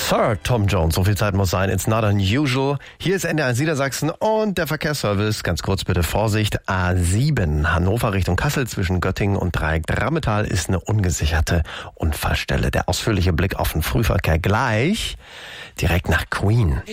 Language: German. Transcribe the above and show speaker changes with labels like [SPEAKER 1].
[SPEAKER 1] Sir Tom Jones, so viel Zeit muss sein. It's not unusual. Hier ist NDR Niedersachsen und der Verkehrsservice. Ganz kurz bitte Vorsicht. A7 Hannover Richtung Kassel zwischen Göttingen und Dreieck Drammetal ist eine ungesicherte Unfallstelle. Der ausführliche Blick auf den Frühverkehr gleich direkt nach Queen.